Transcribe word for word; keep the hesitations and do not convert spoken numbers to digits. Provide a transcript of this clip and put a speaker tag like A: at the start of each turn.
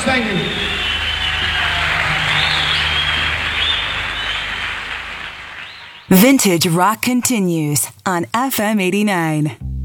A: Thank you.
B: Vintage Rock continues on F M eighty-nine.